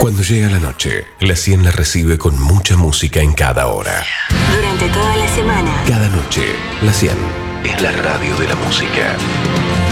Cuando llega la noche, la 100 la recibe con mucha música en cada hora. Durante toda la semana. Cada noche, la 100 es la radio de la música.